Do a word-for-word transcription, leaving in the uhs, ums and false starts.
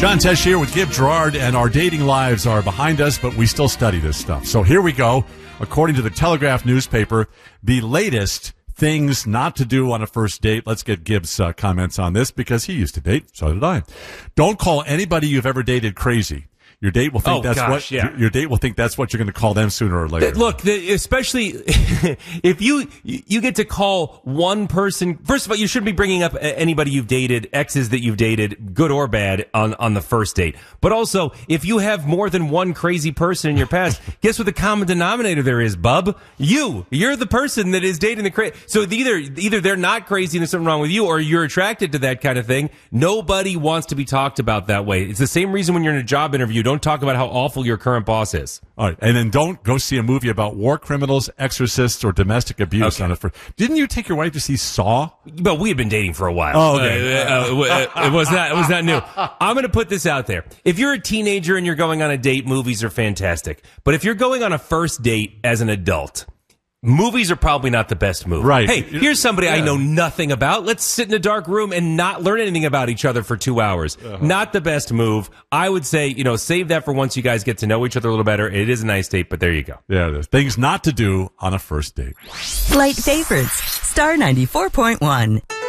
John Tesh here with Gib Gerard, and our dating lives are behind us, but we still study this stuff. So here we go. According to the Telegraph newspaper, the latest things not to do on a first date. Let's get Gib's uh, comments on this, because he used to date. So did I. Don't call anybody you've ever dated crazy. Your date will think oh, that's gosh, what yeah. your, your date will think that's what you're going to call them sooner or later. Look, the, especially if you you get to call one person. First of all, you shouldn't be bringing up anybody you've dated, exes that you've dated, good or bad, on on the first date. But also, if you have more than one crazy person in your past, guess what the common denominator there is, bub? You. You're the person that is dating the crazy. So either either they're not crazy and there's something wrong with you, or you're attracted to that kind of thing. Nobody wants to be talked about that way. It's the same reason when you're in a job interview. Don't talk about how awful your current boss is. All right, and then don't go see a movie about war criminals, exorcists, or domestic abuse okay. on it. For didn't you take your wife to see Saw? But we had been dating for a while. Oh, okay. uh, uh, it was not. It was not new. I'm going to put this out there. If you're a teenager and you're going on a date, movies are fantastic. But if you're going on a first date as an adult, movies are probably not the best move. Right. Hey, here's somebody yeah. I know nothing about. Let's sit in a dark room and not learn anything about each other for two hours. Uh-huh. Not the best move. I would say, you know, save that for once you guys get to know each other a little better. It is a nice date, but there you go. Yeah, there's things not to do on a first date. Light favorites. Star ninety-four point one.